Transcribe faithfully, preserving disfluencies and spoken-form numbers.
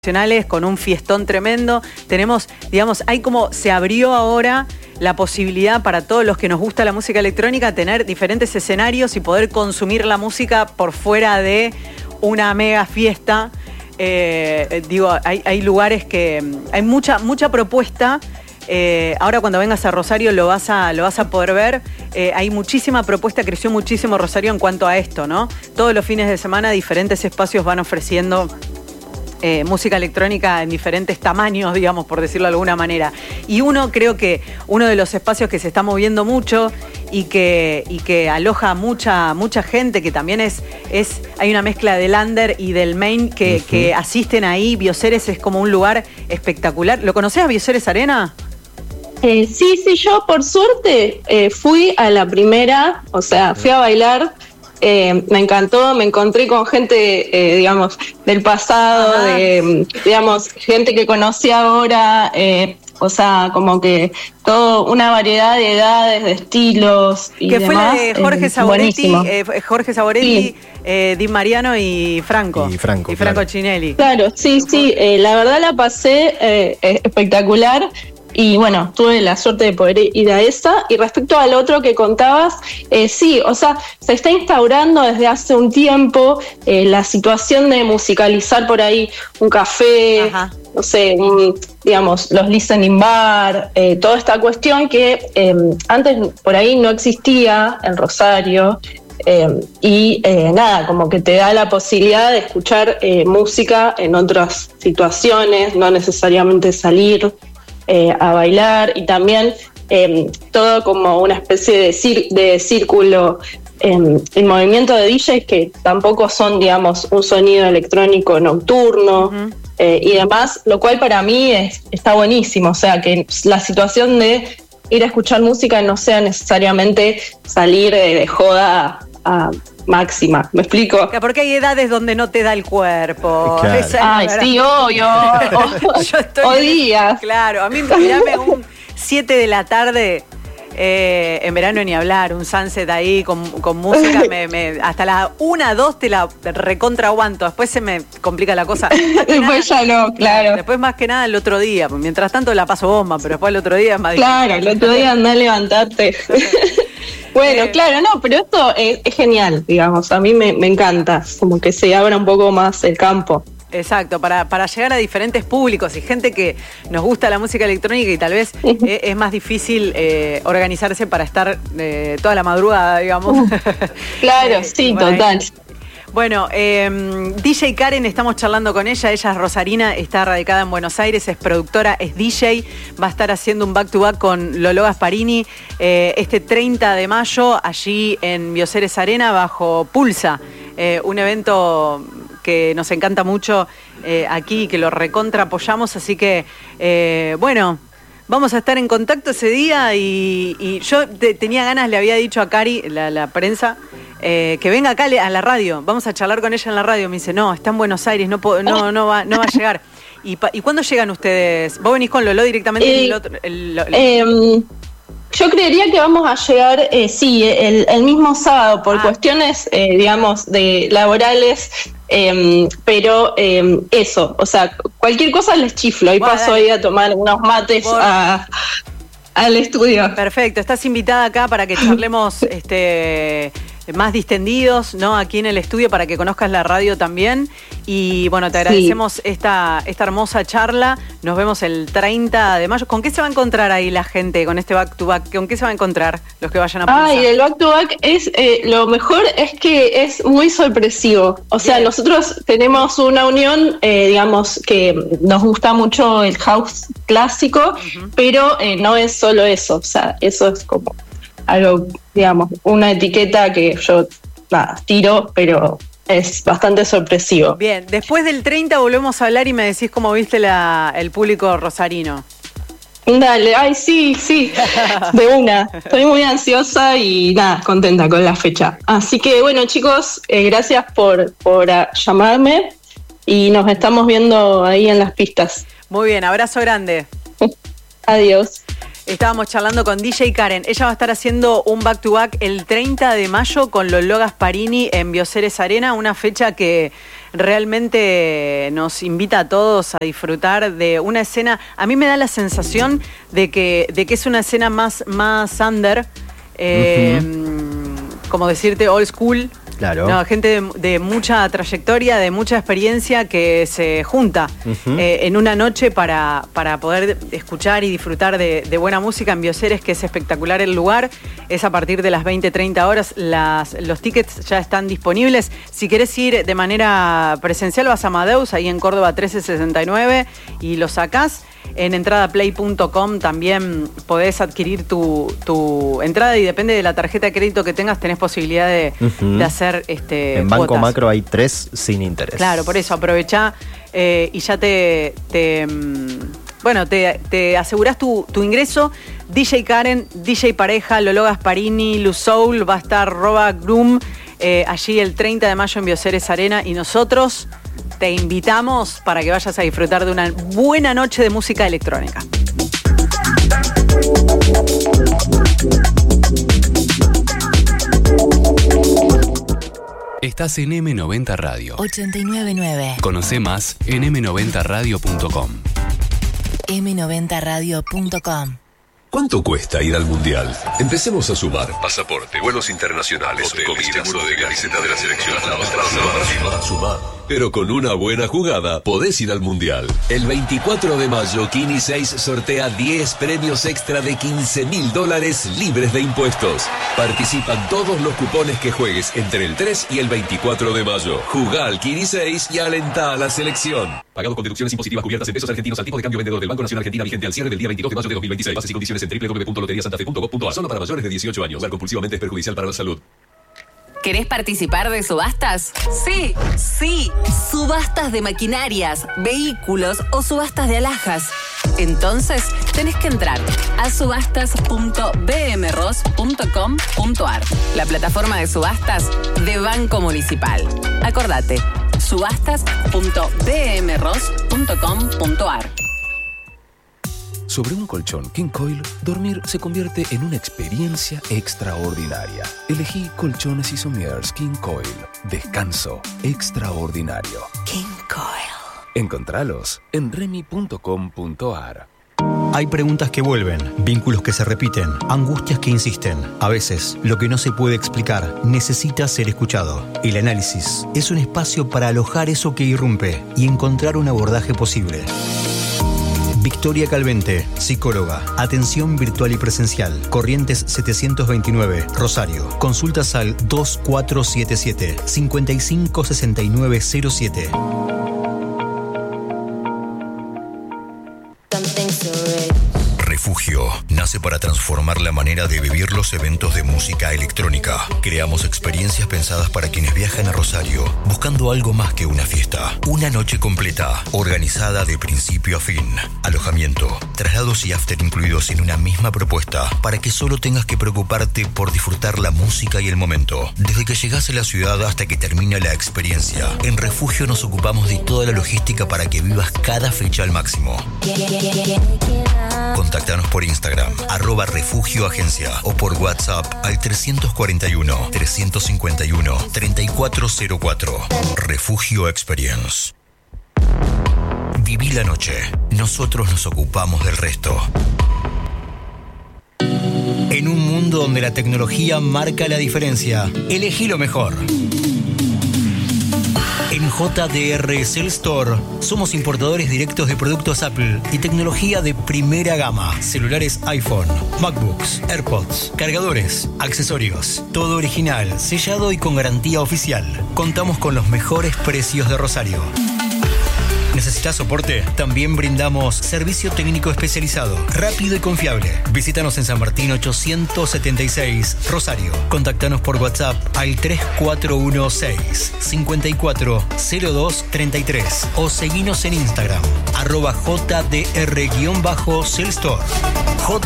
con un fiestón tremendo. Tenemos, digamos, hay como se abrió ahora la posibilidad para todos los que nos gusta la música electrónica tener diferentes escenarios y poder consumir la música por fuera de una mega fiesta. Eh, digo, hay, hay lugares que hay mucha, mucha propuesta. Eh, ahora cuando vengas a Rosario lo vas a, lo vas a poder ver. Eh, hay muchísima propuesta, creció muchísimo Rosario en cuanto a esto, ¿no? Todos los fines de semana diferentes espacios van ofreciendo Eh, música electrónica en diferentes tamaños, digamos, por decirlo de alguna manera. Y uno, creo que uno de los espacios que se está moviendo mucho y que, y que aloja mucha, mucha gente, que también es, es, hay una mezcla del under y del main que, uh-huh. que asisten ahí. Bioceres es como un lugar espectacular. ¿Lo conocés a Bioceres Arena? Eh, sí, sí, yo por suerte eh, fui a la primera, o sea, fui a bailar. Eh, me encantó, me encontré con gente, eh, digamos, del pasado, ah. de, digamos, gente que conocí ahora, eh, o sea, como que todo, una variedad de edades, de estilos y que demás. Que fue la de Jorge eh, Saboretti, eh, Jorge Saboretti, sí. eh, Di Mariano y Franco. Y Franco, y Franco claro. Chinelli. Claro, sí, sí, eh, la verdad la pasé eh, espectacular. Y bueno, tuve la suerte de poder ir a esa. Y respecto al otro que contabas, eh, sí, o sea, se está instaurando desde hace un tiempo eh, la situación de musicalizar por ahí un café, Ajá. no sé, un, digamos, los listening bar, eh, toda esta cuestión que eh, antes por ahí no existía en Rosario. Eh, y eh, nada, como que te da la posibilidad de escuchar eh, música en otras situaciones, no necesariamente salir Eh, a bailar, y también eh, todo como una especie de, cir- de círculo eh, en movimiento de D Js que tampoco son, digamos, un sonido electrónico nocturno uh-huh. eh, y demás, lo cual para mí es, está buenísimo, o sea, que la situación de ir a escuchar música no sea necesariamente salir de, de joda a, a máxima, ¿me explico? Porque hay edades donde no te da el cuerpo. Claro. Esa Ay, sí, obvio. O, Yo estoy o días. Claro, a mí mirame un siete de la tarde, eh, en verano ni hablar, un sunset ahí con, con música, me, me, hasta las una, dos te la recontra aguanto, después se me complica la cosa. Después ya no, claro. Después más que nada el otro día, mientras tanto la paso bomba, pero después el otro día es más difícil. Claro, el otro día andá a levantarte. Bueno, eh, claro, no, pero esto es, es genial, digamos, a mí me, me encanta, como que se abra un poco más el campo. Exacto, para, para llegar a diferentes públicos y gente que nos gusta la música electrónica y tal vez uh-huh. eh, es más difícil eh, organizarse para estar eh, toda la madrugada, digamos. Uh, claro, eh, sí, bueno, total. Ahí. Bueno, eh, D J Karen, estamos charlando con ella, ella es rosarina, está radicada en Buenos Aires, es productora, es D J, va a estar haciendo un back-to-back con Lolo Gasparini eh, este treinta de mayo, allí en Bioceres Arena, bajo Pulsa, eh, un evento que nos encanta mucho eh, aquí, que lo recontra apoyamos, así que, eh, bueno, vamos a estar en contacto ese día y, y yo te, tenía ganas, le había dicho a Cari, la, la prensa, Eh, que venga acá a la radio, vamos a charlar con ella en la radio. Me dice, no, está en Buenos Aires, no puedo, no, no, va, no va a llegar. ¿Y, pa, ¿Y cuándo llegan ustedes? ¿Vos venís con Lolo directamente? Eh, el otro, el, el, eh, yo creería que vamos a llegar, eh, sí, el, el mismo sábado, por ah. cuestiones, eh, digamos, de laborales, eh, pero eh, eso, o sea, cualquier cosa les chiflo. Ahí bueno, paso dale. ahí a tomar unos mates por... a, al estudio. Perfecto, estás invitada acá para que charlemos este... más distendidos, ¿no? Aquí en el estudio para que conozcas la radio también. Y bueno, te agradecemos sí. esta, esta hermosa charla. Nos vemos el treinta de mayo. ¿Con qué se va a encontrar ahí la gente con este back to back? ¿Con qué se va a encontrar los que vayan a Pulsa? Ay, el back to back es eh, lo mejor es que es muy sorpresivo. O sea, Bien. nosotros tenemos una unión, eh, digamos, que nos gusta mucho el house clásico, uh-huh. pero eh, no es solo eso. O sea, eso es como algo, digamos, una etiqueta que yo nada, tiro, pero es bastante sorpresivo. Bien, después del treinta volvemos a hablar y me decís cómo viste la, el público rosarino. Dale, ay, sí, sí, de una. Estoy muy ansiosa y nada, contenta con la fecha. Así que bueno, chicos, eh, gracias por, por uh, llamarme y nos estamos viendo ahí en las pistas. Muy bien, abrazo grande. Adiós. Estábamos charlando con D J Karen. Ella va a estar haciendo un back-to-back el treinta de mayo con Lolo Gasparini en Bioceres Arena, una fecha que realmente nos invita a todos a disfrutar de una escena. A mí me da la sensación de que, de que es una escena más, más under, eh, uh-huh. como decirte old school. Claro. No, gente de, de mucha trayectoria, de mucha experiencia que se junta uh-huh. eh, en una noche para, para poder escuchar y disfrutar de, de buena música en Bioceres, que es espectacular el lugar. Es a partir de las veinte, treinta horas. Las, los tickets ya están disponibles. Si querés ir de manera presencial, vas a Amadeus, ahí en Córdoba trece sesenta y nueve, y lo sacás. En entradaplay punto com también podés adquirir tu, tu entrada y depende de la tarjeta de crédito que tengas, tenés posibilidad de, uh-huh. de hacer este, en Banco cuotas. Macro hay tres sin interés. Claro, por eso aprovechá eh, y ya te, te bueno, te, te asegurás tu, tu ingreso. D J Karen, D J Pareja, Lolo Gasparini, Lu Soul, va a estar Roba Groom eh, allí el treinta de mayo en Bioceres Arena, y nosotros te invitamos para que vayas a disfrutar de una buena noche de música electrónica. Estás en eme noventa Radio. ochenta y nueve punto nueve. Conoce más en eme noventa radio punto com. eme noventa radio punto com. ¿Cuánto cuesta ir al Mundial? Empecemos a sumar. Pasaporte, vuelos internacionales, hotel, comida, seguro de camiseta de la selección. Sumar, sumar. Pero con una buena jugada podés ir al Mundial. El veinticuatro de mayo, Kini seis sortea diez premios extra de quince mil dólares libres de impuestos. Participan todos los cupones que juegues entre el tres y el veinticuatro de mayo. Jugá al Kini seis y alentá a la selección. Pagado con deducciones impositivas cubiertas en pesos argentinos al tipo de cambio vendedor del Banco Nacional Argentina, vigente al cierre del día veintidós de mayo de dos mil veintiséis. Bases y condiciones en doble u doble u doble u punto lotería santa fe punto gov punto a. Solo para mayores de dieciocho años. Jugar compulsivamente es perjudicial para la salud. ¿Querés participar de subastas? Sí, sí. Subastas de maquinarias, vehículos o subastas de alhajas. Entonces, tenés que entrar a subastas punto b m r o s punto com punto a r, la plataforma de subastas de Banco Municipal. Acordate, subastas punto b m r o s punto com punto a r. Sobre un colchón King Coil, dormir se convierte en una experiencia extraordinaria. Elegí colchones y sommiers King Coil. Descanso extraordinario. King Coil. Encontralos en remi punto com punto a r. Hay preguntas que vuelven, vínculos que se repiten, angustias que insisten. A veces, lo que no se puede explicar necesita ser escuchado. El análisis es un espacio para alojar eso que irrumpe y encontrar un abordaje posible. Victoria Calvente, psicóloga. Atención virtual y presencial. Corrientes setecientos veintinueve, Rosario. Consultas al dos cuatro siete siete, cinco cinco seis nueve cero siete. Refugio nace para transformar la manera de vivir los eventos de música electrónica. Creamos experiencias pensadas para quienes viajan a Rosario, buscando algo más que una fiesta. Una noche completa, organizada de principio a fin. Alojamiento, traslados y after incluidos en una misma propuesta, para que solo tengas que preocuparte por disfrutar la música y el momento. Desde que llegas a la ciudad hasta que termina la experiencia, en Refugio nos ocupamos de toda la logística para que vivas cada fecha al máximo. Contáctanos por Instagram, arroba Refugio Agencia, o por WhatsApp al trescientos cuarenta y uno, trescientos cincuenta y uno, treinta y cuatro cero cuatro. Refugio Experience. Viví la noche. Nosotros nos ocupamos del resto. En un mundo donde la tecnología marca la diferencia, elegí lo mejor. En J D R Cell Store somos importadores directos de productos Apple y tecnología de primera gama. Celulares iPhone, MacBooks, AirPods, cargadores, accesorios. Todo original, sellado y con garantía oficial. Contamos con los mejores precios de Rosario. ¿Necesitas soporte? También brindamos servicio técnico especializado, rápido y confiable. Visítanos en San Martín ochocientos setenta y seis, Rosario. Contáctanos por WhatsApp al tres cuatro uno seis, cinco cuatro cero dos tres tres o seguinos en Instagram, arroba J D R Cell Store.